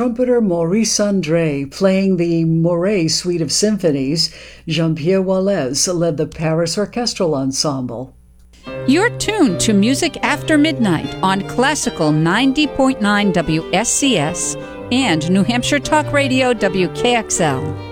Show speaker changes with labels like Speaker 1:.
Speaker 1: Trumpeter Maurice André playing the Moret Suite of Symphonies. Jean-Pierre Wallace led the Paris Orchestral Ensemble.
Speaker 2: You're tuned to Music After Midnight on Classical 90.9 WSCS and New Hampshire Talk Radio WKXL.